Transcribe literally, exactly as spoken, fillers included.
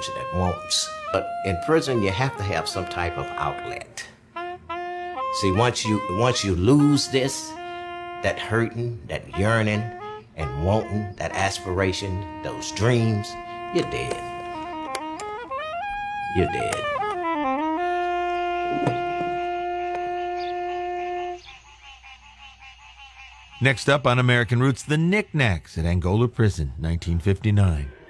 dreams and wants. But in prison, you have to have some type of outlet. See, once you once you lose this, that hurting, that yearning, and wanting, that aspiration, those dreams, you're dead. You're dead. Next up on American Roots, the Knickknacks at Angola Prison, nineteen fifty-nine.